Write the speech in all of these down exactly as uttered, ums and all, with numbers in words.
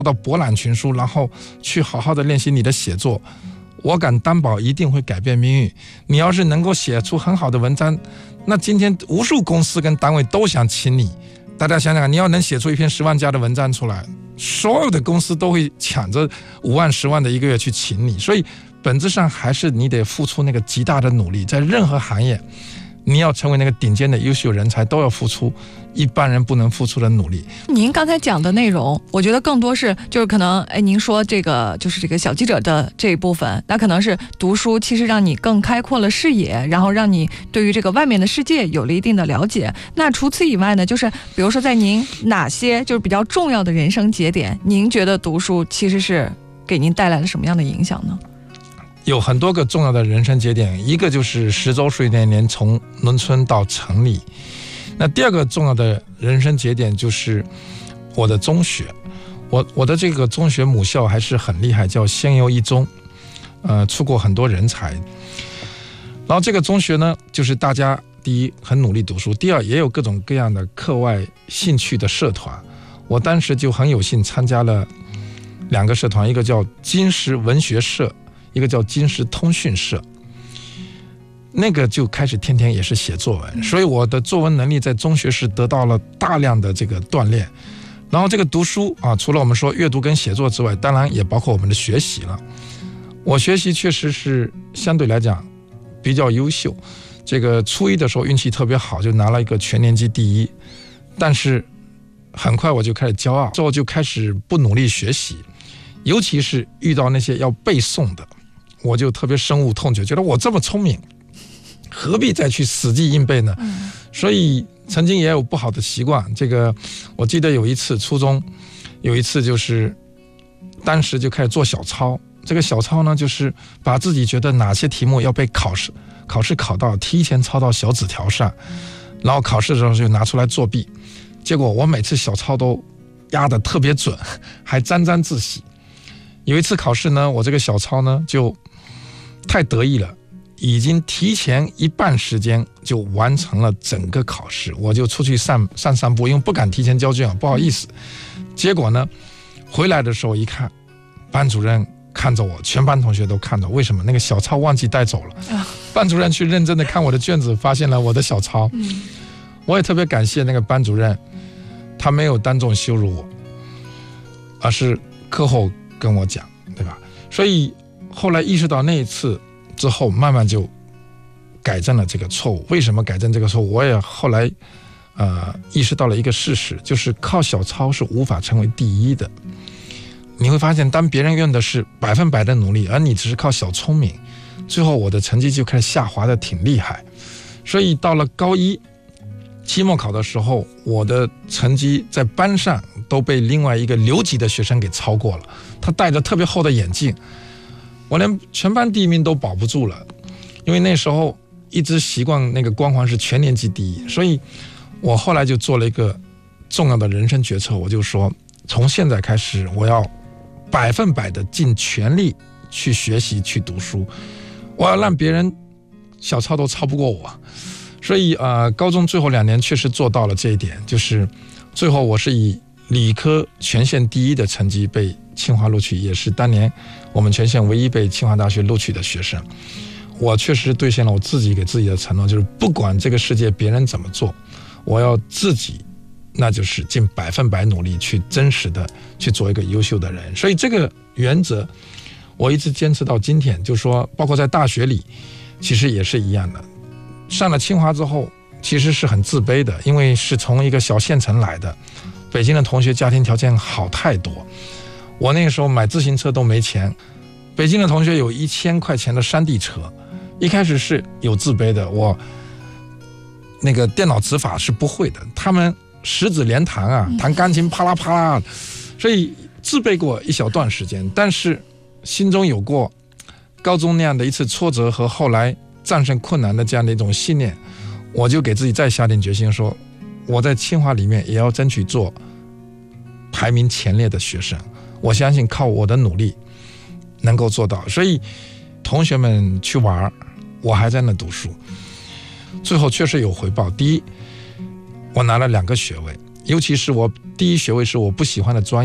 到博览群书，然后去好好的练习你的写作，我敢担保一定会改变命运。你要是能够写出很好的文章，那今天无数公司跟单位都想请你。大家想想，你要能写出一篇十万加的文章出来，所有的公司都会抢着五万十万的一个月去请你。所以本质上还是你得付出那个极大的努力，在任何行业你要成为那个顶尖的优秀人才，都要付出一般人不能付出的努力。 您刚才讲的内容，我觉得更多是就是可能，哎，您说这个就是这个小记者的这一部分，那可能是读书其实让你更开阔了视野，然后让你对于这个外面的世界有了一定的了解。那除此以外呢，就是比如说在您哪些就是比较重要的人生节点，您觉得读书其实是给您带来了什么样的影响呢？ 有很多个重要的人生节点，一个就是十周岁那年从农村到城里。那第二个重要的人生节点就是我的中学，我我的这个中学母校还是很厉害，叫仙游一中，呃，出过很多人才。然后这个中学呢，就是大家第一很努力读书，第二也有各种各样的课外兴趣的社团。我当时就很有幸参加了两个社团，一个叫金石文学社，一个叫金石通讯社。那个就开始天天也是写作文，所以我的作文能力在中学时得到了大量的这个锻炼。然后这个读书啊，除了我们说阅读跟写作之外，当然也包括我们的学习了。我学习确实是相对来讲比较优秀，这个初一的时候运气特别好，就拿了一个全年级第一。但是很快我就开始骄傲，之后就开始不努力学习，尤其是遇到那些要背诵的，我就特别深恶痛绝，觉得我这么聪明，何必再去死记硬背呢？嗯、所以曾经也有不好的习惯。这个我记得有一次初中，有一次就是当时就开始做小抄。这个小抄呢，就是把自己觉得哪些题目要被考试考试考到，提前抄到小纸条上，然后考试的时候就拿出来作弊。结果我每次小抄都压得特别准，还沾沾自喜。有一次考试呢，我这个小抄呢就太得意了，已经提前一半时间就完成了整个考试，我就出去散散散步，因为不敢提前交卷，不好意思。结果呢，回来的时候一看，班主任看着我，全班同学都看着，为什么？那个小抄忘记带走了。班主任去认真的看我的卷子，发现了我的小抄。我也特别感谢那个班主任，他没有当众羞辱我，而是课后跟我讲，对吧？所以后来意识到那一次之后，慢慢就改正了这个错误。为什么改正这个错误？我也后来呃意识到了一个事实，就是靠小抄是无法成为第一的。你会发现，当别人用的是百分百的努力，而你只是靠小聪明，最后我的成绩就开始下滑的挺厉害。所以到了高一期末考的时候，我的成绩在班上都被另外一个留级的学生给超过了。他戴着特别厚的眼镜，我连全班第一名都保不住了。因为那时候一直习惯那个光环是全年级第一，所以我后来就做了一个重要的人生决策，我就说从现在开始我要百分百的尽全力去学习去读书，我要让别人小抄都超不过我。所以呃，高中最后两年确实做到了这一点，就是最后我是以理科全县第一的成绩被清华录取，也是当年我们全县唯一被清华大学录取的学生。我确实兑现了我自己给自己的承诺，就是不管这个世界别人怎么做，我要自己那就是尽百分百努力去真实的去做一个优秀的人。所以这个原则我一直坚持到今天，就是说包括在大学里其实也是一样的。上了清华之后其实是很自卑的，因为是从一个小县城来的，北京的同学家庭条件好太多，我那个时候买自行车都没钱，北京的同学有一千块钱的山地车。一开始是有自卑的，我那个电脑指法是不会的，他们十指连弹啊，弹钢琴啪啦啪啦，所以自卑过一小段时间。但是心中有过高中那样的一次挫折和后来战胜困难的这样的一种信念，我就给自己再下定决心，说我在清华里面也要争取做排名前列的学生，我相信靠我的努力能够做到。所以同学们去玩，我还在那读书，最后确实有回报。第一，我拿了两个学位，尤其是我第一学位是我不喜欢的专业，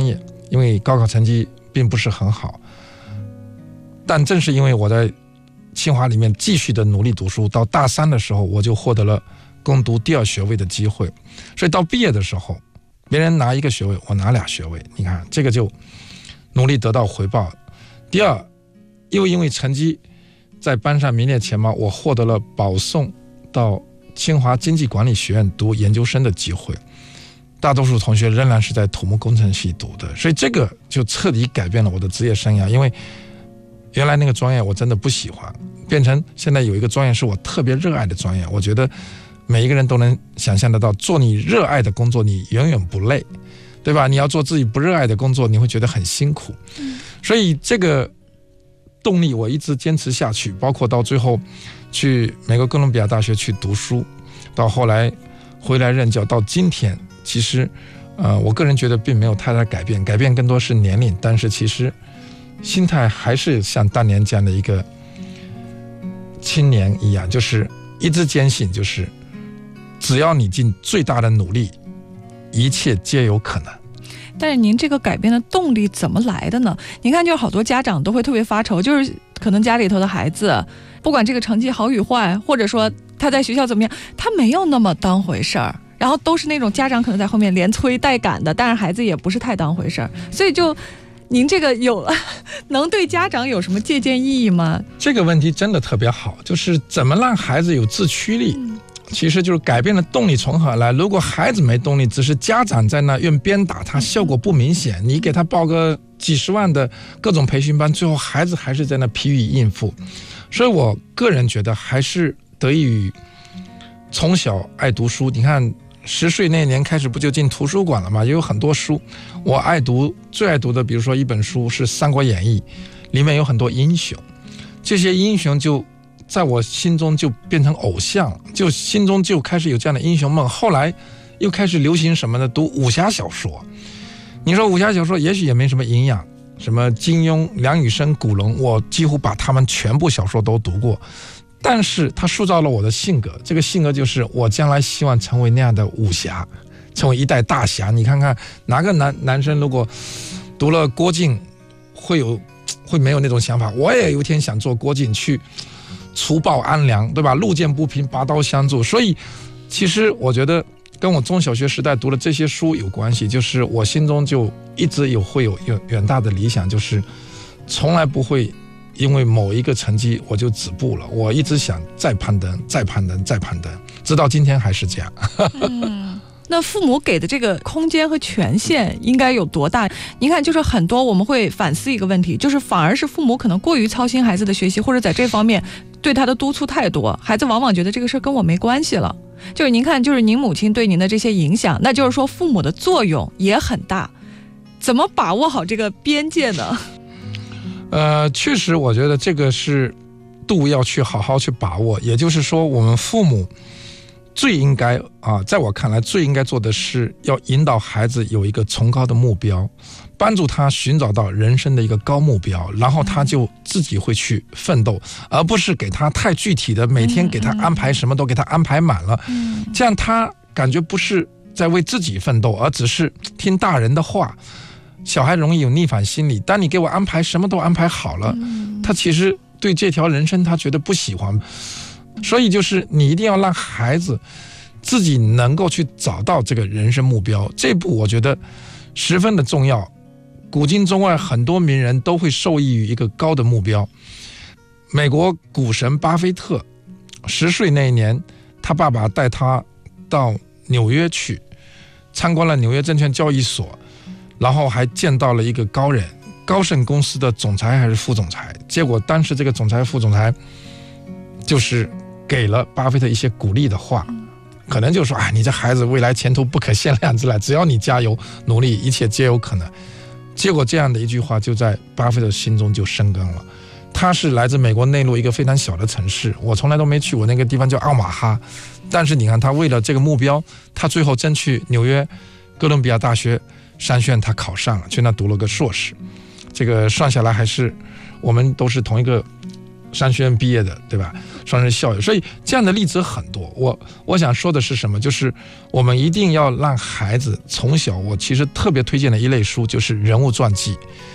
因为高考成绩并不是很好。但正是因为我在清华里面继续的努力读书，到大三的时候我就获得了攻读第二学位的机会，所以到毕业的时候，别人拿一个学位，我拿俩学位，你看这个就努力得到回报。第二，又因为成绩在班上名列前茅，我获得了保送到清华经济管理学院读研究生的机会，大多数同学仍然是在土木工程系读的，所以这个就彻底改变了我的职业生涯。因为原来那个专业我真的不喜欢，变成现在有一个专业是我特别热爱的专业。我觉得每一个人都能想象得到，做你热爱的工作你远远不累，对吧？你要做自己不热爱的工作，你会觉得很辛苦。所以这个动力我一直坚持下去，包括到最后去美国哥伦比亚大学去读书，到后来回来任教，到今天，其实呃，我个人觉得并没有太大改变，改变更多是年龄，但是其实心态还是像当年这样的一个青年一样，就是一直坚信，就是只要你尽最大的努力，一切皆有可能。 但是您这个改变的动力怎么来的呢？您看，就是好多家长都会特别发愁，就是可能家里头的孩子，不管这个成绩好与坏，或者说他在学校怎么样，他没有那么当回事儿，然后都是那种家长可能在后面连催带赶的，但是孩子也不是太当回事儿，所以就您这个有能对家长有什么借鉴意义吗？ 这个问题真的特别好，就是怎么让孩子有自驱力、嗯、其实就是改变的动力从何而来。如果孩子没动力，只是家长在那用鞭打他，效果不明显，你给他报个几十万的各种培训班，最后孩子还是在那疲于应付。所以我个人觉得还是得益于从小爱读书。你看十岁那年开始不就进图书馆了吗？也有很多书我爱读，最爱读的比如说一本书是《三国演义》，里面有很多英雄，这些英雄就在我心中就变成偶像，就心中就开始有这样的英雄梦。后来又开始流行什么呢？读武侠小说。你说武侠小说也许也没什么营养，什么金庸、梁羽生、古龙，我几乎把他们全部小说都读过，但是他塑造了我的性格，这个性格就是我将来希望成为那样的武侠，成为一代大侠。你看看哪个男男生如果读了郭靖会有会没有那种想法，我也有一天想做郭靖，去除暴安良，对吧？路见不平拔刀相助。所以其实我觉得跟我中小学时代读的这些书有关系，就是我心中就一直有会有远大的理想，就是从来不会因为某一个成绩我就止步了，我一直想再攀登再攀登再攀登，直到今天还是这样。 嗯，那父母给的这个空间和权限应该有多大？您看，就是很多我们会反思一个问题，就是反而是父母可能过于操心孩子的学习，或者在这方面对他的督促太多，孩子往往觉得这个事跟我没关系了。就是您看，就是您母亲对您的这些影响，那就是说父母的作用也很大，怎么把握好这个边界呢？ 呃，确实我觉得这个是度要去好好去把握。也就是说我们父母最应该啊，在我看来最应该做的是要引导孩子有一个崇高的目标，帮助他寻找到人生的一个高目标，然后他就自己会去奋斗，而不是给他太具体的每天给他安排什么都给他安排满了，这样他感觉不是在为自己奋斗，而只是听大人的话。小孩容易有逆反心理，当你给我安排什么都安排好了，他其实对这条人生他觉得不喜欢。所以就是你一定要让孩子自己能够去找到这个人生目标，这步我觉得十分的重要。古今中外很多名人都会受益于一个高的目标。美国股神巴菲特十岁那一年，他爸爸带他到纽约去参观了纽约证券交易所，然后还见到了一个高人，高盛公司的总裁还是副总裁。结果当时这个总裁副总裁就是给了巴菲特一些鼓励的话，可能就说啊，你这孩子未来前途不可限量之类，只要你加油努力，一切皆有可能。结果这样的一句话就在巴菲特心中就生根了。他是来自美国内陆一个非常小的城市，我从来都没去过那个地方，叫奥马哈。但是你看他为了这个目标，他最后争取纽约哥伦比亚大学商学院，他考上了，去那读了个硕士。这个算下来还是我们都是同一个商学院毕业的，对吧？双人校友，所以这样的例子很多。我我想说的是什么？就是我们一定要让孩子从小，我其实特别推荐的一类书就是人物传记。